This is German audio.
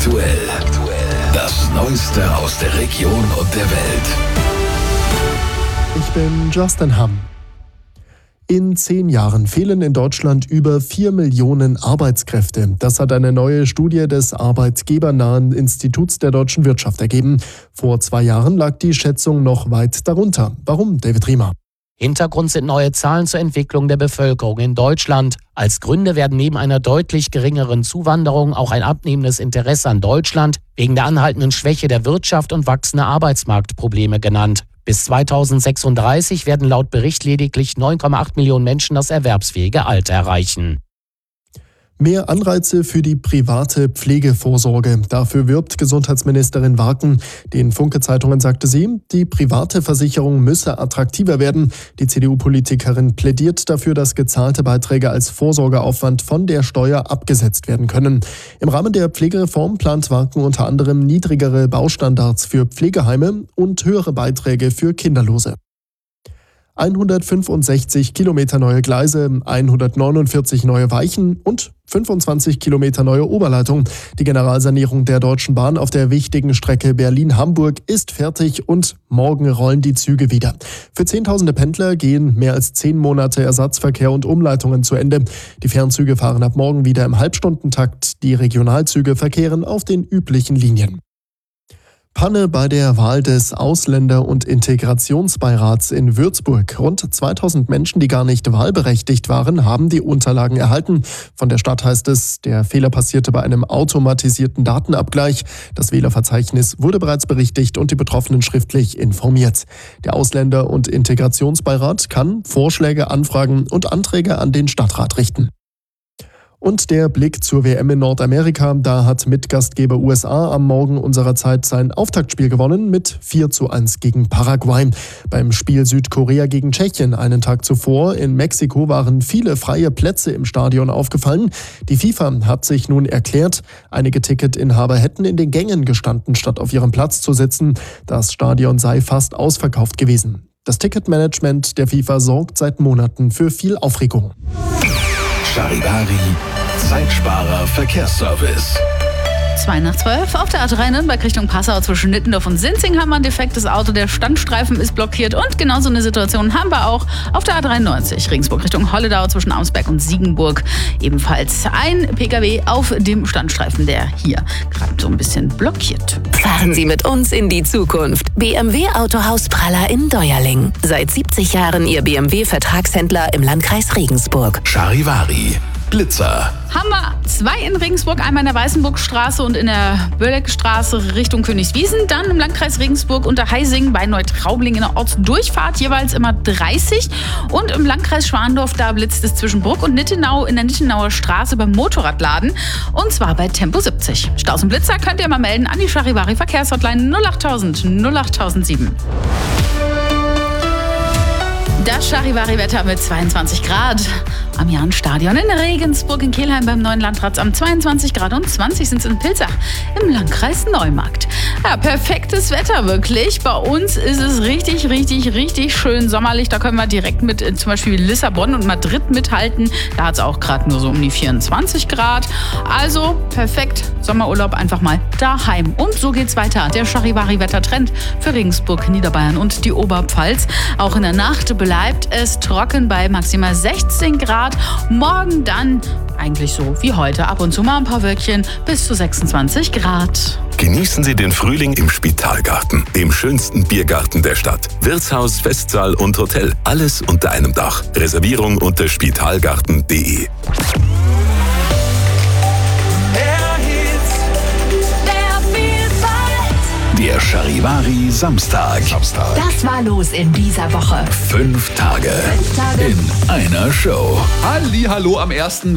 Aktuell. Das Neueste aus der Region und der Welt. Ich bin Justin Hamm. In 10 Jahren fehlen in Deutschland über 4 Millionen Arbeitskräfte. Das hat eine neue Studie des arbeitgebernahen Instituts der deutschen Wirtschaft ergeben. Vor 2 Jahren lag die Schätzung noch weit darunter. Warum, David Riemer? Hintergrund sind neue Zahlen zur Entwicklung der Bevölkerung in Deutschland. Als Gründe werden neben einer deutlich geringeren Zuwanderung auch ein abnehmendes Interesse an Deutschland wegen der anhaltenden Schwäche der Wirtschaft und wachsende Arbeitsmarktprobleme genannt. Bis 2036 werden laut Bericht lediglich 9,8 Millionen Menschen das erwerbsfähige Alter erreichen. Mehr Anreize für die private Pflegevorsorge. Dafür wirbt Gesundheitsministerin Warken. Den Funke-Zeitungen sagte sie, die private Versicherung müsse attraktiver werden. Die CDU-Politikerin plädiert dafür, dass gezahlte Beiträge als Vorsorgeaufwand von der Steuer abgesetzt werden können. Im Rahmen der Pflegereform plant Warken unter anderem niedrigere Baustandards für Pflegeheime und höhere Beiträge für Kinderlose. 165 Kilometer neue Gleise, 149 neue Weichen und 25 Kilometer neue Oberleitung. Die Generalsanierung der Deutschen Bahn auf der wichtigen Strecke Berlin-Hamburg ist fertig und morgen rollen die Züge wieder. Für Zehntausende Pendler gehen mehr als 10 Monate Ersatzverkehr und Umleitungen zu Ende. Die Fernzüge fahren ab morgen wieder im Halbstundentakt. Die Regionalzüge verkehren auf den üblichen Linien. Panne bei der Wahl des Ausländer- und Integrationsbeirats in Würzburg. Rund 2000 Menschen, die gar nicht wahlberechtigt waren, haben die Unterlagen erhalten. Von der Stadt heißt es, der Fehler passierte bei einem automatisierten Datenabgleich. Das Wählerverzeichnis wurde bereits berichtigt und die Betroffenen schriftlich informiert. Der Ausländer- und Integrationsbeirat kann Vorschläge, Anfragen und Anträge an den Stadtrat richten. Und der Blick zur WM in Nordamerika. Da hat Mitgastgeber USA am Morgen unserer Zeit sein Auftaktspiel gewonnen mit 4:1 gegen Paraguay. Beim Spiel Südkorea gegen Tschechien einen Tag zuvor in Mexiko waren viele freie Plätze im Stadion aufgefallen. Die FIFA hat sich nun erklärt, einige Ticketinhaber hätten in den Gängen gestanden, statt auf ihrem Platz zu sitzen. Das Stadion sei fast ausverkauft gewesen. Das Ticketmanagement der FIFA sorgt seit Monaten für viel Aufregung. Charivari, Zeitsparer Verkehrsservice. 11:02 auf der A3 Nürnberg Richtung Passau zwischen Nittendorf und Sinzing haben wir ein defektes Auto. Der Standstreifen ist blockiert und genauso eine Situation haben wir auch auf der A93 Regensburg Richtung Holledau zwischen Amsberg und Siegenburg. Ebenfalls ein Pkw auf dem Standstreifen, der hier gerade so ein bisschen blockiert. Fahren Sie mit uns in die Zukunft. BMW Autohaus Praller in Deuerling. Seit 70 Jahren Ihr BMW-Vertragshändler im Landkreis Regensburg. Charivari, Blitzer. Haben wir 2 in Regensburg, einmal in der Weißenburgstraße und in der Bölleckstraße Richtung Königswiesen. Dann im Landkreis Regensburg unter Heising bei Neutraubling in der Ortsdurchfahrt jeweils immer 30. Und im Landkreis Schwandorf, da blitzt es zwischen Bruck und Nittenau in der Nittenauer Straße beim Motorradladen. Und zwar bei Tempo 70. Staus und Blitzer könnt ihr mal melden an die Charivari Verkehrshotline 08000 08007. Das Charivari-Wetter mit 22 Grad. Am Jahnstadion in Regensburg, in Kelheim beim neuen Landratsamt 22 Grad und 20 sind es in Pilzach im Landkreis Neumarkt. Ja, perfektes Wetter wirklich. Bei uns ist es richtig, richtig, richtig schön sommerlich. Da können wir direkt mit zum Beispiel Lissabon und Madrid mithalten. Da hat es auch gerade nur so um die 24 Grad. Also perfekt, Sommerurlaub einfach mal daheim. Und so geht's weiter. Der Charivari-Wettertrend für Regensburg, Niederbayern und die Oberpfalz. Auch in der Nacht bleibt es trocken bei maximal 16 Grad. Morgen dann eigentlich so wie heute. Ab und zu mal ein paar Wölkchen bis zu 26 Grad. Genießen Sie den Frühling im Spitalgarten, dem schönsten Biergarten der Stadt. Wirtshaus, Festsaal und Hotel. Alles unter einem Dach. Reservierung unter spitalgarten.de. Der Charivari Samstag. Das war los in dieser Woche. 5 Tage in einer Show. Hallihallo am 1.